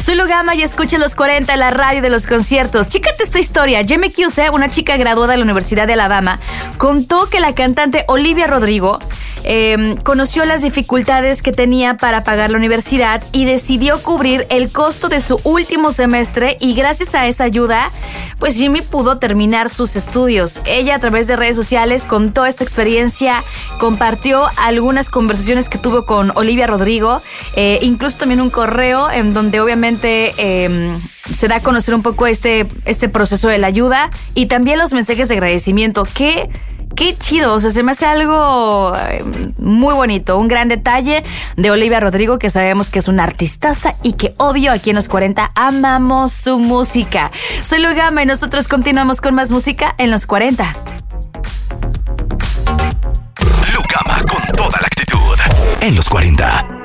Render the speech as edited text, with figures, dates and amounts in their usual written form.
Soy Lugama y escucha los 40 en la radio de los conciertos. Chécate esta historia. Jamie Cuse, una chica graduada de la Universidad de Alabama, contó que la cantante Olivia Rodrigo conoció las dificultades que tenía para pagar la universidad y decidió cubrir el costo de su último semestre, y gracias a esa ayuda, pues Jimmy pudo terminar sus estudios. Ella, a través de redes sociales, contó esta experiencia, compartió algunas conversaciones que tuvo con Olivia Rodrigo, incluso también un correo en donde obviamente se da a conocer un poco este proceso de la ayuda y también los mensajes de agradecimiento. Qué chido, o sea, se me hace algo muy bonito, un gran detalle de Olivia Rodrigo, que sabemos que es una artistaza y que obvio aquí en los 40 amamos su música. Soy Lugama y nosotros continuamos con más música en los 40. Lugama con toda la actitud en los 40.